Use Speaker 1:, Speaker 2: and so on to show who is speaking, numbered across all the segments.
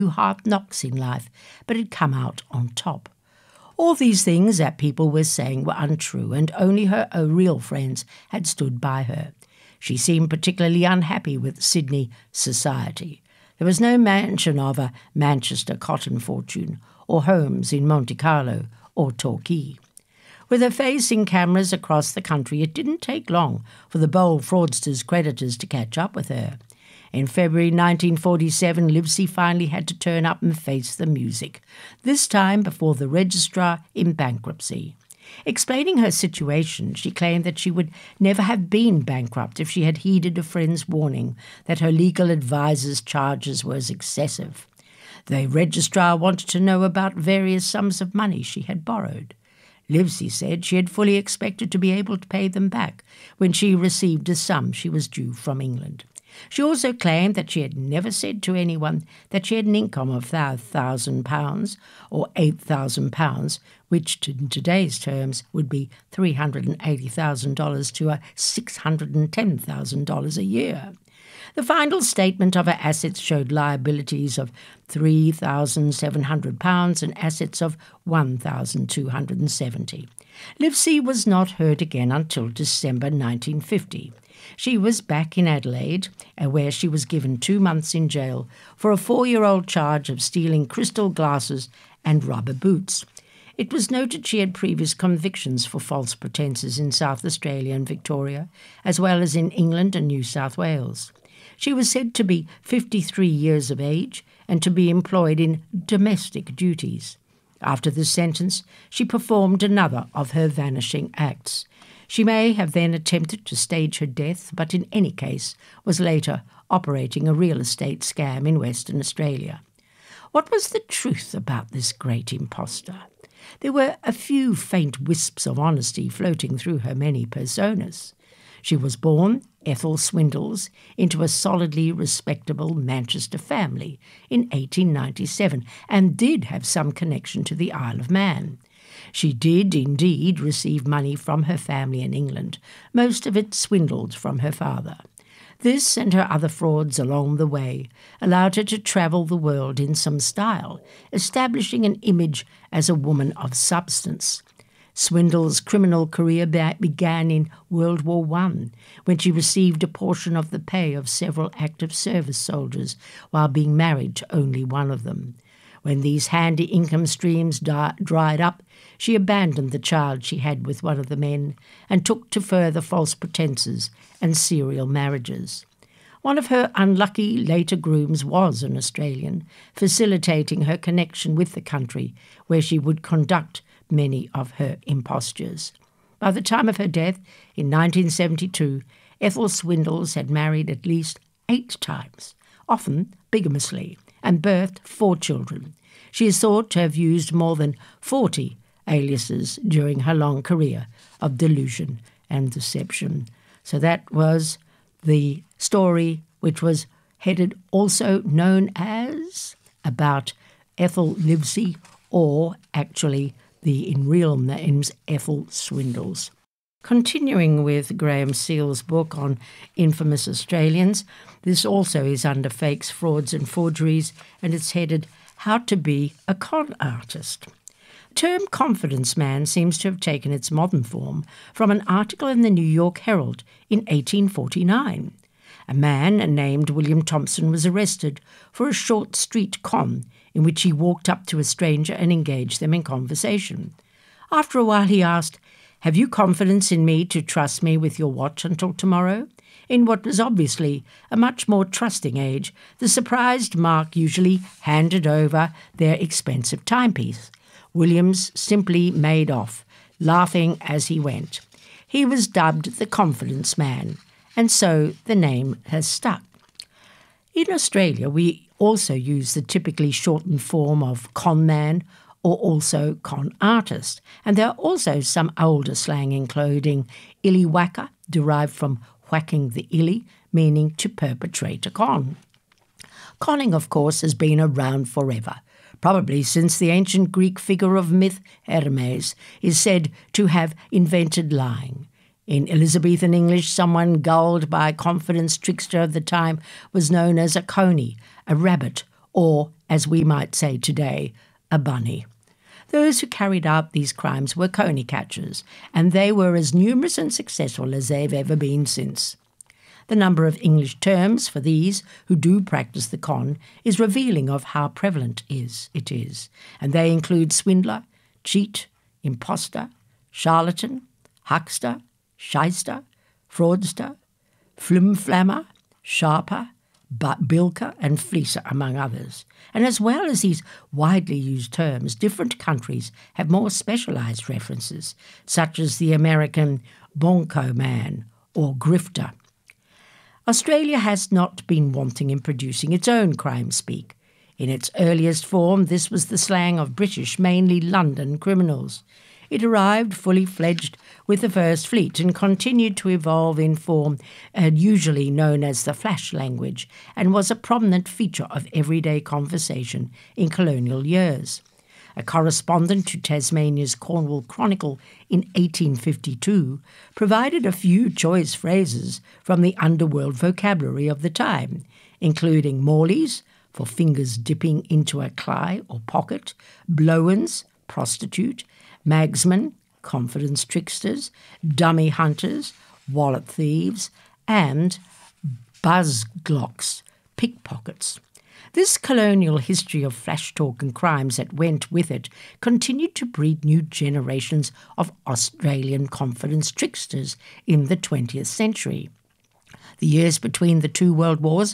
Speaker 1: hard knocks in life, but had come out on top. All these things that people were saying were untrue, and only her real friends had stood by her. She seemed particularly unhappy with Sydney society. There was no mention of a Manchester cotton fortune, or homes in Monte Carlo or Torquay. With her face in cameras across the country, it didn't take long for the bold fraudster's creditors to catch up with her. In February 1947, Livesey finally had to turn up and face the music, this time before the registrar in bankruptcy. Explaining her situation, she claimed that she would never have been bankrupt if she had heeded a friend's warning that her legal advisor's charges were excessive. The registrar wanted to know about various sums of money she had borrowed. Livesey said she had fully expected to be able to pay them back when she received a sum she was due from England. She also claimed that she had never said to anyone that she had an income of £1,000 or £8,000, which in today's terms would be $380,000 to $610,000 a year. The final statement of her assets showed liabilities of £3,700 and assets of £1,270. Livesey was not heard again until December 1950. She was back in Adelaide, where she was given 2 months in jail for a 4-year-old charge of stealing crystal glasses and rubber boots. It was noted she had previous convictions for false pretences in South Australia and Victoria, as well as in England and New South Wales. She was said to be 53 years of age and to be employed in domestic duties. After this sentence, she performed another of her vanishing acts. She may have then attempted to stage her death, but in any case was later operating a real estate scam in Western Australia. What was the truth about this great impostor? There were a few faint wisps of honesty floating through her many personas. She was born, Ethel Swindles, into a solidly respectable Manchester family in 1897 and did have some connection to the Isle of Man. She did indeed receive money from her family in England, most of it swindled from her father. This and her other frauds along the way allowed her to travel the world in some style, establishing an image as a woman of substance. Swindle's criminal career began in World War I, when she received a portion of the pay of several active service soldiers while being married to only one of them. When these handy income streams dried up, she abandoned the child she had with one of the men and took to further false pretences and serial marriages. One of her unlucky later grooms was an Australian, facilitating her connection with the country where she would conduct many of her impostures. By the time of her death in 1972, Ethel Swindles had married at least 8 times, often bigamously, and birthed 4 children. She is thought to have used more than 40 aliases during her long career of delusion and deception. So that was the story, which was headed also known as about Ethel Livesey, or actually in real names, Ethel Swindles. Continuing with Graham Seale's book on infamous Australians, this also is under Fakes, Frauds and Forgeries, and it's headed How to Be a Con Artist. The term confidence man seems to have taken its modern form from an article in the New York Herald in 1849. A man named William Thompson was arrested for a short street con in which he walked up to a stranger and engaged them in conversation. After a while he asked, "Have you confidence in me to trust me with your watch until tomorrow?" In what was obviously a much more trusting age, the surprised Mark usually handed over their expensive timepiece. Williams simply made off, laughing as he went. He was dubbed the Confidence Man, and so the name has stuck. In Australia, we also use the typically shortened form of con man or also con artist, and there are also some older slang including illiwhacker, derived from whacking the illy, meaning to perpetrate a con. Conning, of course, has been around forever, probably since the ancient Greek figure of myth Hermes is said to have invented lying. In Elizabethan English, someone gulled by a confidence trickster of the time was known as a coney, a rabbit, or as we might say today, a bunny. Those who carried out these crimes were coney catchers, and they were as numerous and successful as they've ever been since. The number of English terms for these who do practice the con is revealing of how prevalent it is, and they include swindler, cheat, impostor, charlatan, huckster, shyster, fraudster, flimflammer, sharper, bilker and fleecer, among others. And as well as these widely used terms, different countries have more specialised references, such as the American bonko man or grifter. Australia has not been wanting in producing its own crime speak. In its earliest form, this was the slang of British, mainly London, criminals. It arrived fully fledged with the First Fleet and continued to evolve in form usually known as the flash language, and was a prominent feature of everyday conversation in colonial years. A correspondent to Tasmania's Cornwall Chronicle in 1852 provided a few choice phrases from the underworld vocabulary of the time, including Morleys, for fingers dipping into a cly or pocket, blowens, prostitute, magsmen, confidence tricksters, dummy hunters, wallet thieves, and buzzglocks, pickpockets. This colonial history of flash talk and crimes that went with it continued to breed new generations of Australian confidence tricksters in the 20th century. The years between the two world wars,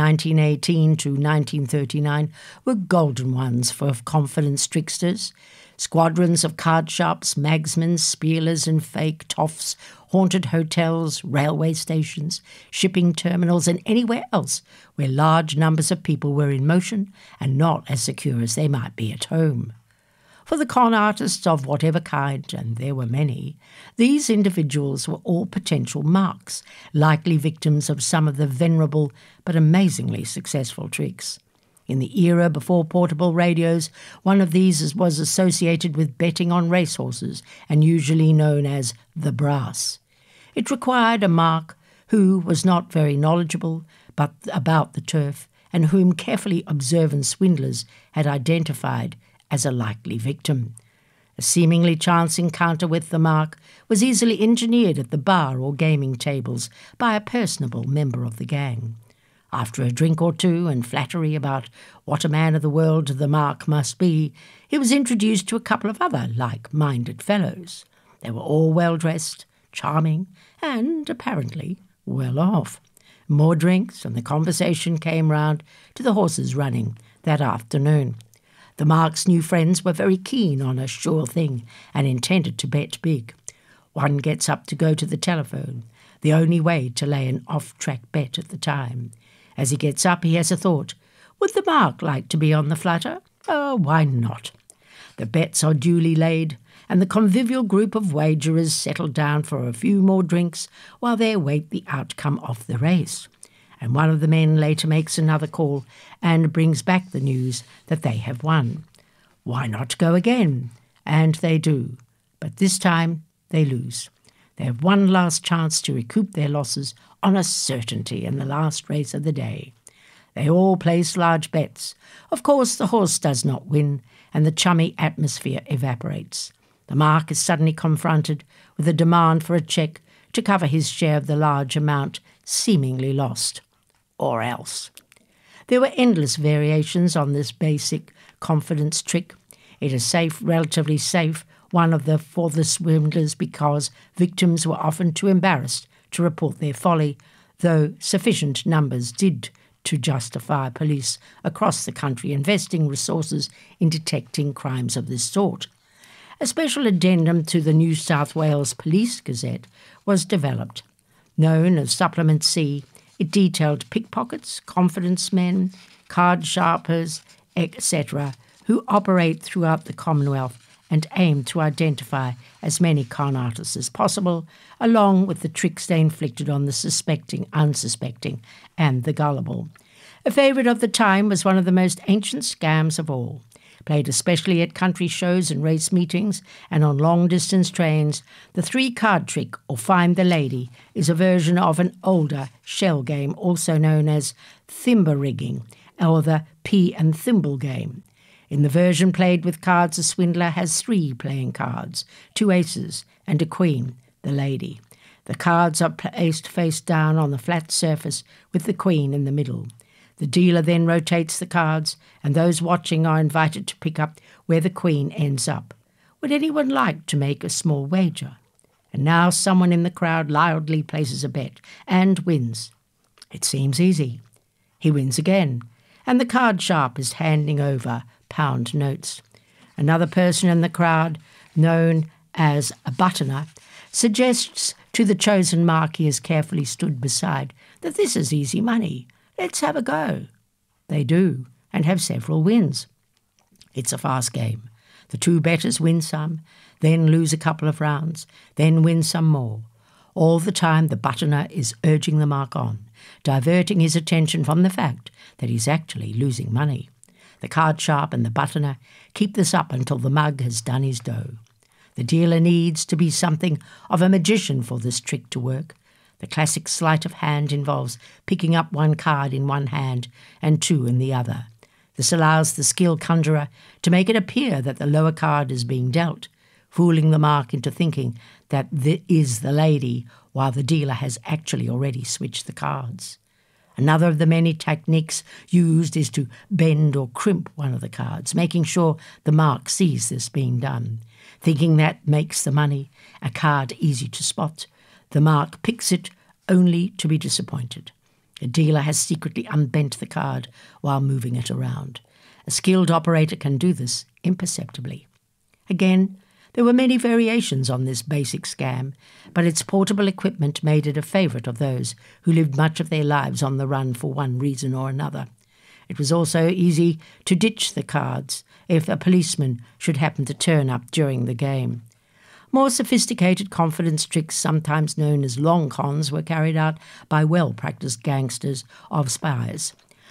Speaker 1: 1918 to 1939, were golden ones for confidence tricksters. Squadrons of card sharps, magsmen, spielers and fake toffs haunted hotels, railway stations, shipping terminals and anywhere else where large numbers of people were in motion and not as secure as they might be at home. For the con artists of whatever kind, and there were many, these individuals were all potential marks, likely victims of some of the venerable but amazingly successful tricks. In the era before portable radios, one of these was associated with betting on racehorses and usually known as the brass. It required a mark who was not very knowledgeable about the turf and whom carefully observant swindlers had identified as a likely victim. A seemingly chance encounter with the mark was easily engineered at the bar or gaming tables by a personable member of the gang. After a drink or two and flattery about what a man of the world the mark must be, he was introduced to a couple of other like-minded fellows. They were all well-dressed, charming, and, apparently, well off. More drinks, and the conversation came round to the horses running that afternoon. The mark's new friends were very keen on a sure thing and intended to bet big. One gets up to go to the telephone, the only way to lay an off-track bet at the time. As he gets up, he has a thought. Would the mark like to be on the flutter? Oh, why not? The bets are duly laid, and the convivial group of wagerers settle down for a few more drinks while they await the outcome of the race. And one of the men later makes another call and brings back the news that they have won. Why not go again? And they do. But this time they lose. They have one last chance to recoup their losses on a certainty in the last race of the day. They all place large bets. Of course, the horse does not win, and the chummy atmosphere evaporates. The mark is suddenly confronted with a demand for a cheque to cover his share of the large amount seemingly lost. Or else. There were endless variations on this basic confidence trick. It is relatively safe, for the swindlers because victims were often too embarrassed to report their folly, though sufficient numbers did to justify police across the country investing resources in detecting crimes of this sort. A special addendum to the New South Wales Police Gazette was developed. Known as Supplement C, it detailed pickpockets, confidence men, card sharpers, etc., who operate throughout the Commonwealth and aim to identify as many con artists as possible, along with the tricks they inflicted on the suspecting, unsuspecting, and the gullible. A favourite of the time was one of the most ancient scams of all. Played especially at country shows and race meetings and on long-distance trains, the three-card trick, or Find the Lady, is a version of an older shell game also known as thimba rigging, or the pea and thimble game. In the version played with cards, the swindler has 3 playing cards, 2 aces and a queen, the lady. The cards are placed face down on the flat surface with the queen in the middle. The dealer then rotates the cards, and those watching are invited to pick up where the queen ends up. Would anyone like to make a small wager? And now someone in the crowd loudly places a bet and wins. It seems easy. He wins again, and the card sharp is handing over pound notes. Another person in the crowd, known as a buttoner, suggests to the chosen mark he has carefully stood beside that this is easy money. Let's have a go. They do, and have several wins. It's a fast game. The 2 bettors win some, then lose a couple of rounds, then win some more. All the time the buttoner is urging the mark on, diverting his attention from the fact that he's actually losing money. The card sharp and the buttoner keep this up until the mug has done his dough. The dealer needs to be something of a magician for this trick to work. The classic sleight of hand involves picking up 1 card in one hand and 2 in the other. This allows the skilled conjurer to make it appear that the lower card is being dealt, fooling the mark into thinking that this is the lady, while the dealer has actually already switched the cards. Another of the many techniques used is to bend or crimp one of the cards, making sure the mark sees this being done. Thinking that makes the money, a card easy to spot, the mark picks it only to be disappointed. A dealer has secretly unbent the card while moving it around. A skilled operator can do this imperceptibly. Again, there were many variations on this basic scam, but its portable equipment made it a favourite of those who lived much of their lives on the run for one reason or another. It was also easy to ditch the cards if a policeman should happen to turn up during the game. More sophisticated confidence tricks, sometimes known as long cons, were carried out by well-practiced gangsters of spies.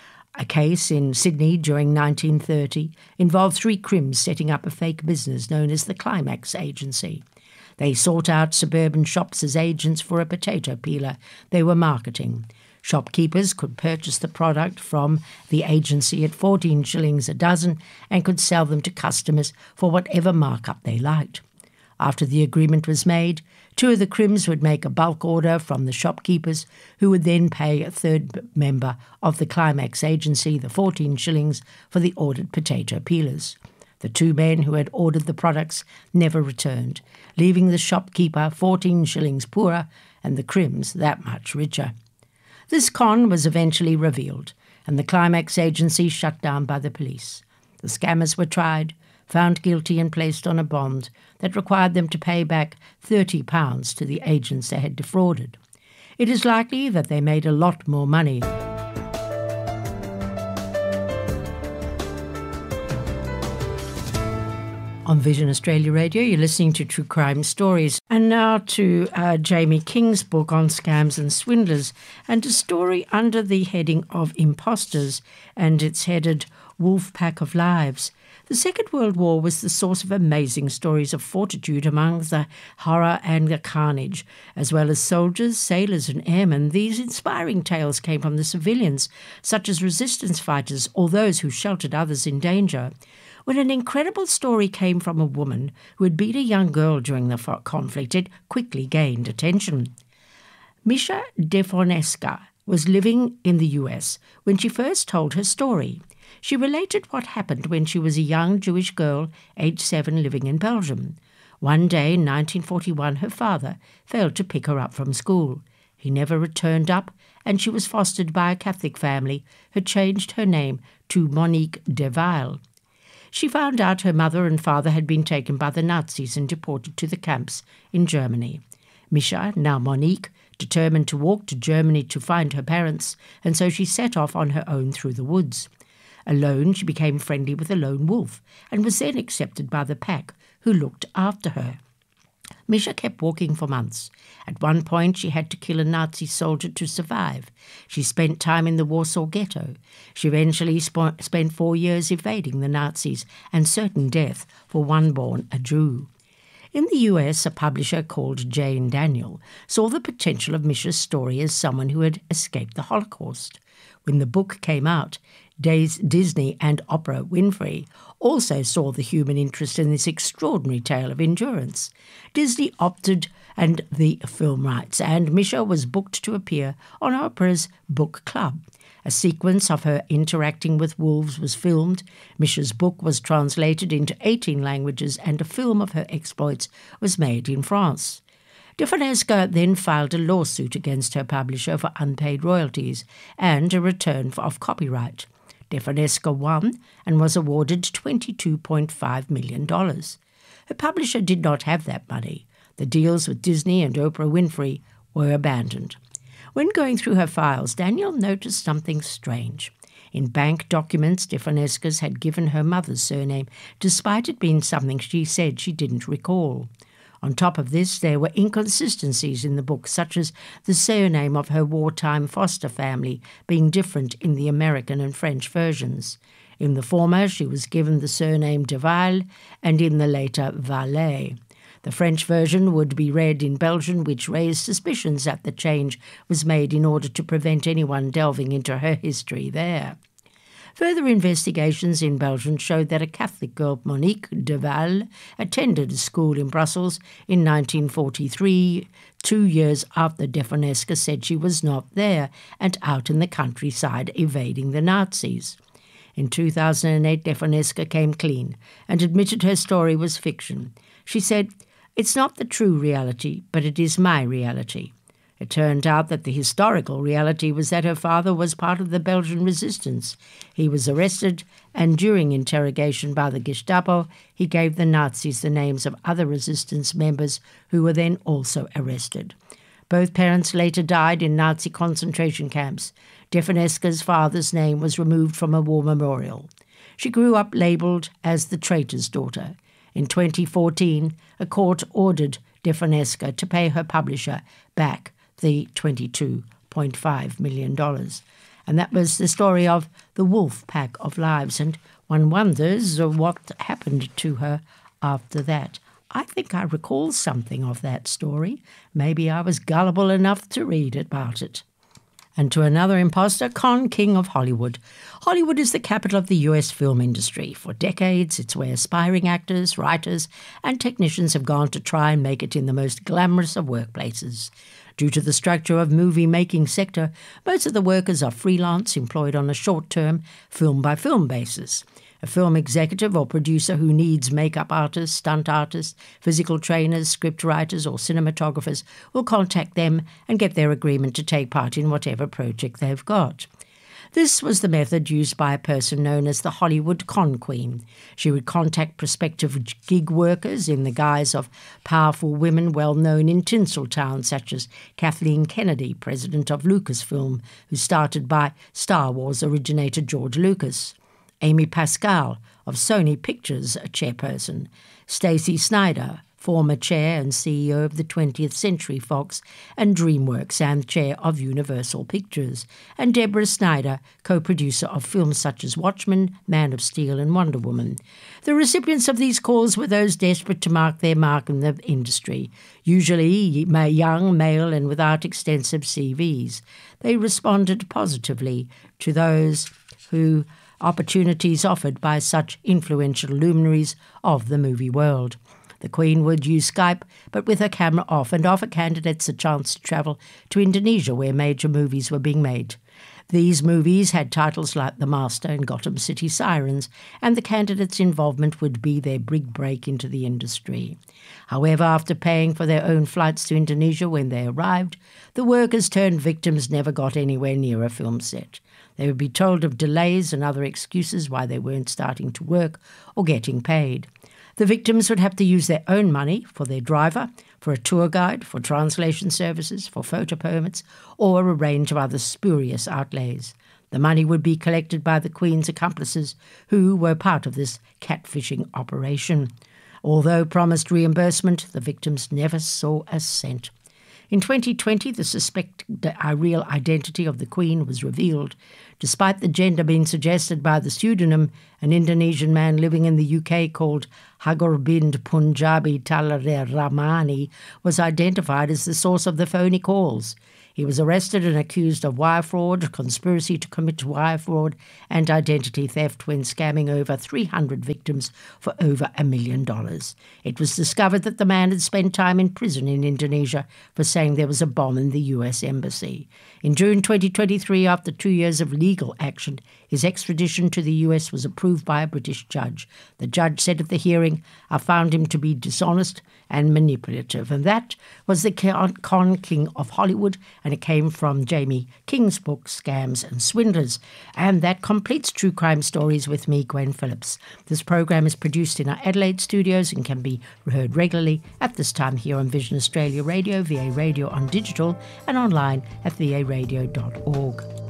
Speaker 1: A case in Sydney during 1930 involved 3 crims setting up a fake business known as the Climax Agency. They sought out suburban shops as agents for a potato peeler they were marketing. Shopkeepers could purchase the product from the agency at 14 shillings a dozen and could sell them to customers for whatever markup they liked. After the agreement was made, 2 of the crims would make a bulk order from the shopkeepers, who would then pay a 3rd member of the Climax Agency the 14 shillings for the ordered potato peelers. The 2 men who had ordered the products never returned, leaving the shopkeeper 14 shillings poorer and the crims that much richer. This con was eventually revealed, and the Climax Agency shut down by the police. The scammers were tried, found guilty and placed on a bond that required them to pay back £30 to the agents they had defrauded. It is likely that they made a lot more money. On Vision Australia Radio, you're listening to True Crime Stories. And now to Jamie King's book on scams and swindlers, and a story under the heading of Impostors, and it's headed Wolf Pack of Lives. The Second World War was the source of amazing stories of fortitude among the horror and the carnage. As well as soldiers, sailors and airmen, these inspiring tales came from the civilians, such as resistance fighters or those who sheltered others in danger. When an incredible story came from a woman who had been a young girl during the conflict, it quickly gained attention. Misha Deforneska was living in the US when she first told her story. She related what happened when she was a young Jewish girl, aged 7, living in Belgium. One day in 1941, her father failed to pick her up from school. He never returned up, and she was fostered by a Catholic family who changed her name to Monique Deville. She found out her mother and father had been taken by the Nazis and deported to the camps in Germany. Misha, now Monique, determined to walk to Germany to find her parents, and so she set off on her own through the woods. Alone, she became friendly with a lone wolf and was then accepted by the pack, who looked after her. Misha kept walking for months. At one point, she had to kill a Nazi soldier to survive. She spent time in the Warsaw Ghetto. She eventually spent 4 years evading the Nazis and certain death for one born a Jew. In the US, a publisher called Jane Daniel saw the potential of Misha's story as someone who had escaped the Holocaust. When the book came out, Disney and Oprah Winfrey also saw the human interest in this extraordinary tale of endurance. Disney opted and the film rights, and Misha was booked to appear on Oprah's book club. A sequence of her interacting with wolves was filmed. Misha's book was translated into 18 languages, and a film of her exploits was made in France. Stefanesca then filed a lawsuit against her publisher for unpaid royalties and a return of copyright. Stefanesca won and was awarded $22.5 million. Her publisher did not have that money. The deals with Disney and Oprah Winfrey were abandoned. When going through her files, Daniel noticed something strange. In bank documents, Stefanesca's had given her mother's surname, despite it being something she said she didn't recall. On top of this, there were inconsistencies in the book, such as the surname of her wartime foster family being different in the American and French versions. In the former, she was given the surname de Val, and in the later, Vallet. The French version would be read in Belgian, which raised suspicions that the change was made in order to prevent anyone delving into her history there. Further investigations in Belgium showed that a Catholic girl, Monique de Val, attended a school in Brussels in 1943, 2 years after Stefanesca said she was not there and out in the countryside evading the Nazis. In 2008, Stefanesca came clean and admitted her story was fiction. She said, "It's not the true reality, but it is my reality." It turned out that the historical reality was that her father was part of the Belgian resistance. He was arrested, and during interrogation by the Gestapo, he gave the Nazis the names of other resistance members who were then also arrested. Both parents later died in Nazi concentration camps. Stefanesca's father's name was removed from a war memorial. She grew up labelled as the traitor's daughter. In 2014, a court ordered Stefanesca to pay her publisher back the $22.5 million. And that was the story of the wolf pack of lives, and one wonders what happened to her after that. I think I recall something of that story. Maybe I was gullible enough to read about it. And to another imposter, Con King of Hollywood. Hollywood is the capital of the US film industry. For decades, it's where aspiring actors, writers, and technicians have gone to try and make it in the most glamorous of workplaces. Due to the structure of movie-making sector, most of the workers are freelance, employed on a short-term, film-by-film basis. A film executive or producer who needs makeup artists, stunt artists, physical trainers, script writers, or cinematographers will contact them and get their agreement to take part in whatever project they've got. This was the method used by a person known as the Hollywood Con Queen. She would contact prospective gig workers in the guise of powerful women well known in Tinseltown, such as Kathleen Kennedy, president of Lucasfilm, who started by Star Wars originator George Lucas; Amy Pascal of Sony Pictures, a chairperson; Stacey Snider, former chair and CEO of the 20th Century Fox and DreamWorks and chair of Universal Pictures; and Deborah Snyder, co-producer of films such as Watchmen, Man of Steel and Wonder Woman. The recipients of these calls were those desperate to mark their mark in the industry, usually young, male and without extensive CVs. They responded positively to those opportunities offered by such influential luminaries of the movie world. The Queen would use Skype, but with her camera off, and offer candidates a chance to travel to Indonesia, where major movies were being made. These movies had titles like The Master and Gotham City Sirens, and the candidates' involvement would be their big break into the industry. However, after paying for their own flights to Indonesia when they arrived, the workers turned victims never got anywhere near a film set. They would be told of delays and other excuses why they weren't starting to work or getting paid. The victims would have to use their own money for their driver, for a tour guide, for translation services, for photo permits, or a range of other spurious outlays. The money would be collected by the Queen's accomplices, who were part of this catfishing operation. Although promised reimbursement, the victims never saw a cent. In 2020, the suspected real identity of the Queen was revealed. Despite the gender being suggested by the pseudonym, an Indonesian man living in the UK called Hagorbind Punjabi Talare Ramani was identified as the source of the phony calls. He was arrested and accused of wire fraud, conspiracy to commit wire fraud, and identity theft when scamming over 300 victims for over $1 million. It was discovered that the man had spent time in prison in Indonesia for saying there was a bomb in the US embassy. In June 2023, after 2 years of legal action, his extradition to the US was approved by a British judge. The judge said at the hearing, "I found him to be dishonest and manipulative." And that was the Con King of Hollywood, and it came from Jamie King's book, Scams and Swindlers. And that completes True Crime Stories with me, Gwen Phillips. This program is produced in our Adelaide studios and can be heard regularly at this time here on Vision Australia Radio, VA Radio on digital, and online at varadio.org.